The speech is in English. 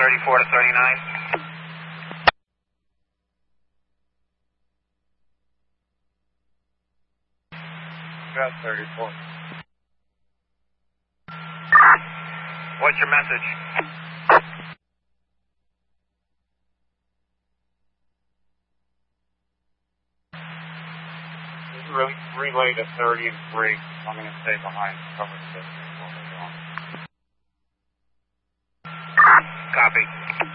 34 to 39. Got 34. What's your message? Relay to 30 and 3. I'm going to stay behind cover the distance while we're going. Copy.